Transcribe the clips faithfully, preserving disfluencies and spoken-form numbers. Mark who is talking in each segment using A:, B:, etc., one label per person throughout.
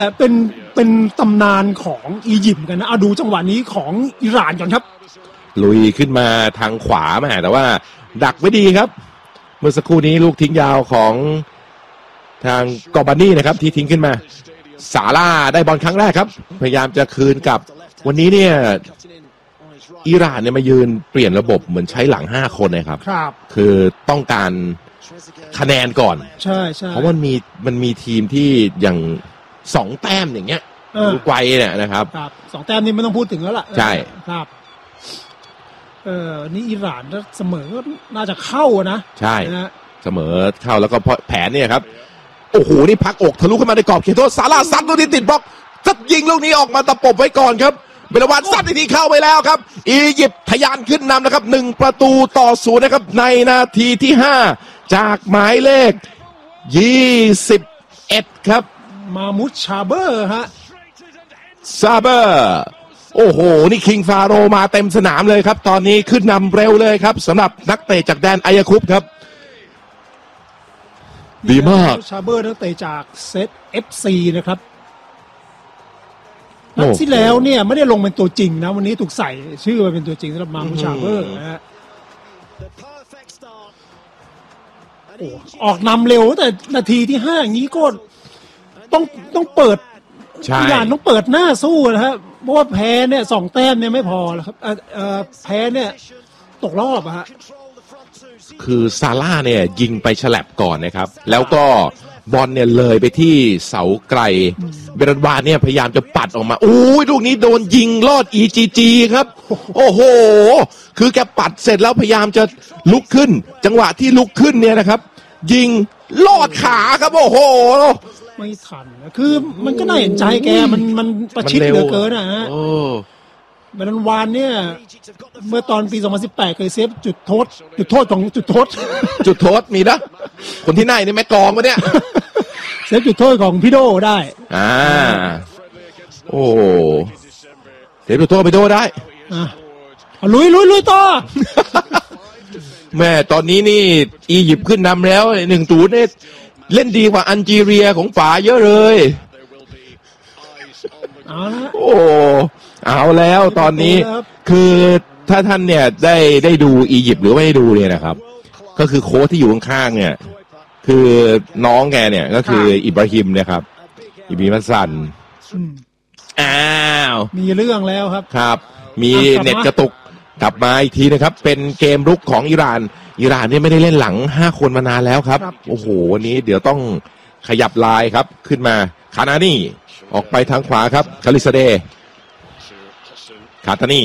A: เป็นเป็นตำนานของอียิปต์กันนะเอาดูจังหวะนี้ของอิหร่านก่อนครับ
B: ลุยขึ้นมาทางขวามาแต่ว่าดักไว้ดีครับเมื่อสักครู่นี้ลูกทิ้งยาวของทางกอบานี่นะครับที่ทิ้งขึ้นมาซาร่าได้บอลครั้งแรกครับพยายามจะคืนกับวันนี้เนี่ยอิหร่านเนี่ยมายืนเปลี่ยนระบบเหมือนใช้หลังห้าคนนะครับ
A: ครับ
B: คือต้องการคะแนนก่อน
A: ใช่ใช่
B: เพราะมันมีมันมีทีมที่อย่างสองแต้มอย่างเงี้ยอุรุกวัยเนี่ยนะครับ
A: ครับสองแต้มนี่ไม่ต้องพูดถึงแล้วล่ะ
B: ใช่
A: ครับเออนี่อิหร่านถ้าเสมอก็น่าจะเข้านะ
B: ใช่นะเสมอเข้าแล้วก็แผนเนี่ยครับโอ้โหนี่พักอกทะลุขึ้นมาในกรอบเขตโทษซาร่าซัดลูกนี้ติดบล็อกซัดยิงลูกนี้ออกมาตะปบไว้ก่อนครับเบลวานซัดทีเข้าไปแล้วครับอียิปต์ทะยานขึ้นนำนะครับหนึ่งประตูต่อศูนย์นะครับในนาทีที่ห้าจากหมายเลขยี่สิบเอ็ดครับ
A: มามุชชาเบอร์ฮะ
B: ซาเบอร์โอ้โหนี่คิงฟาโรมาเต็มสนามเลยครับตอนนี้ขึ้นนำเร็วเลยครับสำหรับนักเตะจากแดนอายาคุปครับดีมาก
A: ชาเบอร์นักเตะจากเซต เอฟ ซี นะครับนัดที่แล้วเนี่ยไม่ได้ลงเป็นตัวจริงนะวันนี้ถูกใส่ชื่อมาเป็นตัวจริงสำหรับมามุชชาเบอร์นะฮะโอ้ออกนำเร็วแต่นาทีที่ห้าอย่างนี้ก็ต้องต้องเปิดทุกอย่างต้องเปิดหน้าสู้นะครับเพราะว่าแพ้เนี่ยสองแต้มเนี่ยไม่พอแล้วครับเอ่อแพ้เนี่ยตกรอบอะฮะ
B: คือซาร่าเนี่ยยิงไปฉลับก่อนนะครับแล้วก็บอลเนี่ยเลยไปที่เสาไกลเบรดวานเนี่ยพยายามจะปัดออกมาโอ้ยลูกนี้โดนยิงลอด อี จี จี ครับโอ้โหคือแกปัดเสร็จแล้วพยายามจะลุกขึ้นจังหวะที่ลุกขึ้นเนี่ยนะครับยิงลอดขาครับโอ้โห
A: ไม่ทันคือมันก็น่าเห็นใจแกมันมันประชิดเหลือเกินนะฮะเบรดวานเนี่ยเมื่อตอนปีสองพันสิบแปดเคยเซฟจุดโทษจุดโทษของจุดโทษ
B: จุดโทษมีนะคนที่ไหนนี่แม่กองมาเนี่ย
A: เซฟจุดโทษของพี่โดได้
B: อ่าโอ้เซฟจุดโทษพี่โดได้
A: อ่ะลุยลุยลุยต่อ
B: แม่ตอนนี้นี่อียิปต์ขึ้นนำแล้วหนึ่งศูนย์เนี่ยเล่นดีกว่าอัลจีเรียของป๋าเยอะเลย
A: เอาละ
B: โอ้เอาแล้วตอนนี้คือถ้าท่านเนี่ยได้ได้ดูอียิปต์หรือไม่ได้ดูเนี่ยนะครับก็คือโค้ชที่อยู่ข้างๆเนี่ยคือน้องแกเนี่ยก็คืออิบราฮิมเนี่ยครับอิบราฮิมฮัสซันอ้าว
A: มีเรื่องแล้วครับ
B: ครับมีเน็ตกระตุกกลับมาอีกทีนะครับเป็นเกมรุกของอิหร่านอิหร่านเนี่ยไม่ได้เล่นหลังห้าคนมานานแล้วครับโอ้โหวันนี้เดี๋ยวต้องขยับลายครับขึ้นมาคานานี่ออกไปทางขวาครับคาลิซาเดคาตานี่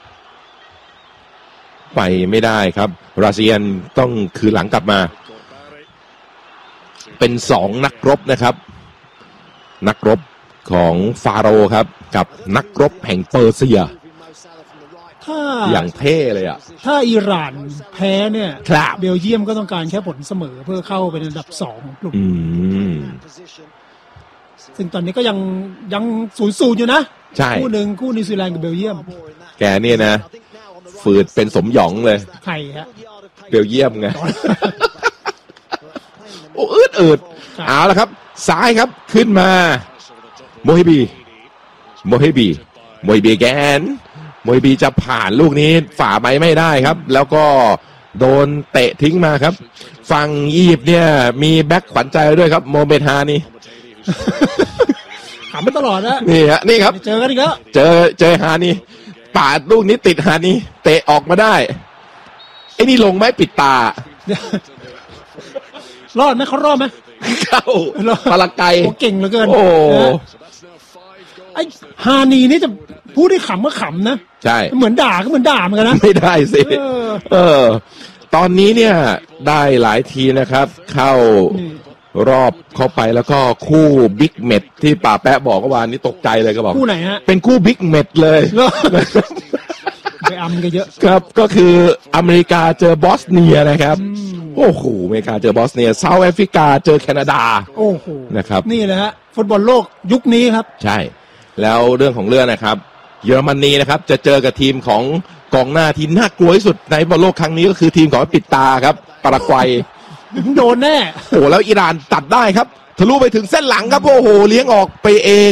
B: ไปไม่ได้ครับราเซียนต้องคืนหลังกลับมาเป็นสองนักรบนะครับนักรบของฟาโรห์ครับกับนักรบแห่งเปอร์เซีย
A: ถ้า
B: อย่างเท่เลยอ่ะ
A: ถ้าอิหร่านแพ้เนี่ยเบลเยียมก็ต้องการแค่ผลเสมอเพื่อเข้าเป็นอันดับสองของกลุ่มซึ่งตอนนี้ก็ยังยังศูนย์ศูนย์อยู่นะคู่หนึ่งคู่นิวซีแลนด์กับเบลเยียม
B: แกเนี่ยนะฝืดเป็นสมหยองเลย
A: ใครฮะ
B: เบลเยียมไงโอ้อืดอืดเอาละครับซ้ายครับขึ้นมาโมฮิบีโมฮิบีโมฮิบีแกนโมฮิบีจะผ่านลูกนี้ฝ่าไปไม่ได้ครับแล้วก็โดนเตะทิ้งมาครับฝั่งอียิปต์เนี่ยมีแบ็คขวัญใจด้วยครับโมเมธานี่
A: ขำมาตลอดนะ
B: นี่ฮะนี่ครับ
A: เจอกันอีกแล้ว
B: เจอเจอฮานี่ปาดลูกนี้ติดฮานี่เตะออกมาได้ไอ้นี่ลงไหมปิดต
A: ารอดไหมเขารอดไหม
B: เข้าปลาไก่
A: โอ้เก่งเหลือเกิน
B: โอ้
A: ไอ้ฮานี่นี่จะพูดได้ขำก็ขำนะ
B: ใช่
A: เหมือนด่าก็เหมือนด่าเหมือนกันนะ
B: ไม่ได้สิเออตอนนี้เนี่ยได้หลายทีนะครับเข้ารอบเข้าไปแล้วก็คู่บิ๊กเมทที่ป่าแปะบอกเมื่อวานนี้ตกใจเลยก็บอก
A: คู่ไหนฮะ
B: เป็นคู่บิ๊กเมทเลย
A: ไปอำกันเยอะ
B: ครับก็คืออเมริกาเจอบอสเนียนะครับโอ้โหอเมริกาเจอบอสเนียเซาท์แอฟริกาเจอแคนาดา
A: โอ้โห
B: นะครับ
A: นี่แหละฮะฟุตบอลโลกยุคนี้ครับ
B: ใช่แล้วเรื่องของเรื่องนะครับเยอรมนีนะครับจะเจอกับทีมของกองหน้าที่น่ากลัวที่สุดในฟุตบอลโลกครั้งนี้ก็คือทีมของปิดตาครับปารากวัย
A: โดนแน่
B: โอ้แล้วอิหร่านตัดได้ครับทะลุไปถึงเส้นหลังครับโอ้โหเลี้ยงออกไปเอง